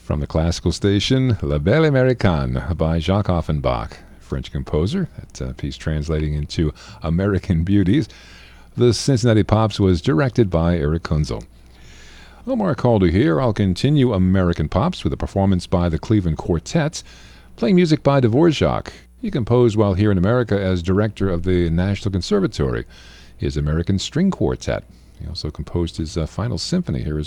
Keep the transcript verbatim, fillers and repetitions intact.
From the classical station, La Belle Americaine by Jacques Offenbach, French composer. That uh, piece translating into American Beauties. The Cincinnati Pops was directed by Eric Kunzel. Omar Calder here. I'll continue American Pops with a performance by the Cleveland Quartet, playing music by Dvorak. He composed while here in America as director of the National Conservatory, his American String Quartet. He also composed his uh, final symphony here as